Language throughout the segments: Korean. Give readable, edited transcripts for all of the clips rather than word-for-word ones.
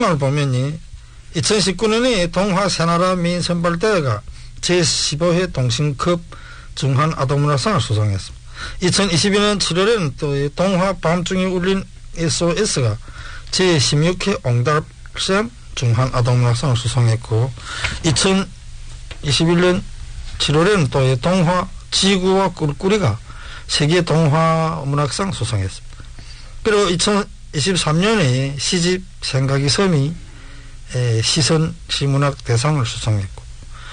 을 보면이 2019년에 동화 새나라 미인 선발대회가 제15회 동신급 중한 아동문학상을 수상했습니다. 2022년 7월에는 또 동화 밤중에 울린 SOS가 제16회 옹달샘 중한 아동문학상을 수상했고 2021년 7월에는 또 동화 지구와 꿀꿀이가 세계 동화 문학상 수상했습니다. 그리고 2023년에 시집 생각이 섬이 시선 시문학 대상을 수상했고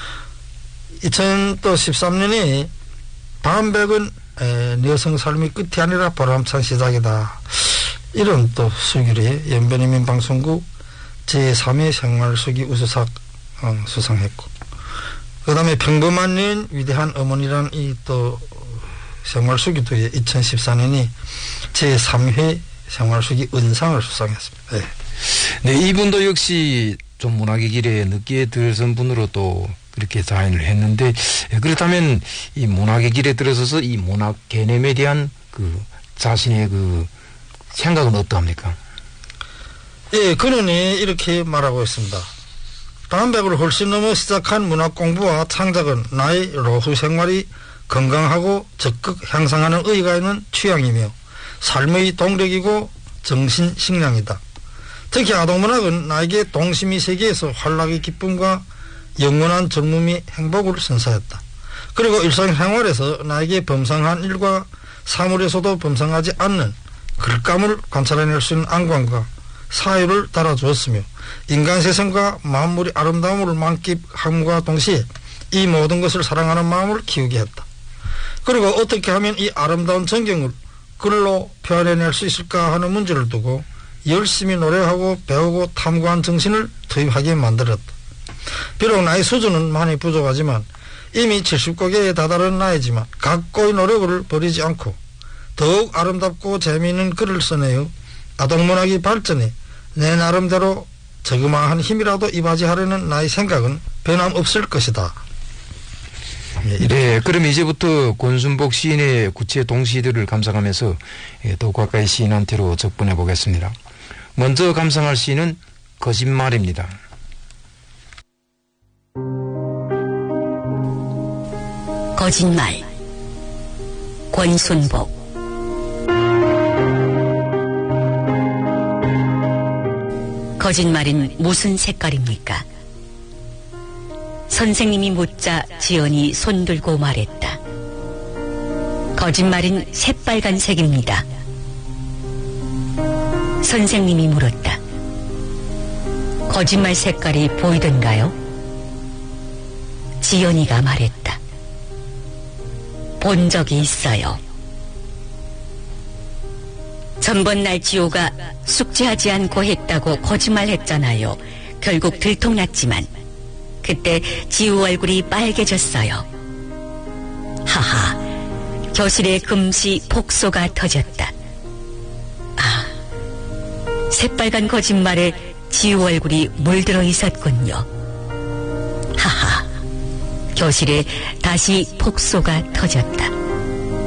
2013년에 반백은 여성 삶의 끝이 아니라 보람찬 시작이다. 이런 또 수기를 연변인민 방송국 제3회 생활수기 우수상 수상했고 그 다음에 평범한 여인 위대한 어머니라는 이 또 생활수기도 2014년이 제3회 생활수기 은상을 수상했습니다. 네. 네, 이분도 역시 좀 문학의 길에 늦게 들어선 분으로 또 그렇게 자인을 했는데, 그렇다면 이 문학의 길에 들어서서 이 문학 개념에 대한 그 자신의 그 생각은 어떠합니까? 예, 그는 이렇게 말하고 있습니다. 반백을 훨씬 넘어 시작한 문학 공부와 창작은 나의 노후 생활이 건강하고 적극 향상하는 의의가 있는 취향이며 삶의 동력이고 정신 식량이다. 특히 아동문학은 나에게 동심의 세계에서 활락의 기쁨과 영원한 젊음의 행복을 선사했다. 그리고 일상생활에서 나에게 범상한 일과 사물에서도 범상하지 않는 글감을 관찰해낼 수 있는 안광과 사유를 달아주었으며 인간 세상과 만물의 아름다움을 만끽함과 동시에 이 모든 것을 사랑하는 마음을 키우게 했다. 그리고 어떻게 하면 이 아름다운 전경을 글로 표현해낼 수 있을까 하는 문제를 두고 열심히 노력하고 배우고 탐구한 정신을 투입하게 만들었다. 비록 나의 수준은 많이 부족하지만 이미 70곡에 다다른 나이지만 각고의 노력을 버리지 않고 더욱 아름답고 재미있는 글을 써내어 아동문학의 발전에 내 나름대로 저그마한 힘이라도 이바지하려는 나의 생각은 변함없을 것이다. 네, 그럼 이제부터 권순복 시인의 구체 동시들을 감상하면서 더 가까이 시인한테로 접근해 보겠습니다. 먼저 감상할 시는 거짓말입니다. 거짓말. 권순복. 거짓말은 무슨 색깔입니까? 선생님이 묻자 지연이 손들고 말했다. 거짓말은 새빨간색입니다. 선생님이 물었다. 거짓말 색깔이 보이던가요? 지연이가 말했다. 본 적이 있어요. 전번 날 지호가 숙제하지 않고 했다고 거짓말했잖아요. 결국 들통났지만 그때 지호 얼굴이 빨개졌어요. 하하, 교실에 금시 폭소가 터졌다. 아, 새빨간 거짓말에 지호 얼굴이 물들어 있었군요. 하하, 교실에 다시 폭소가 터졌다.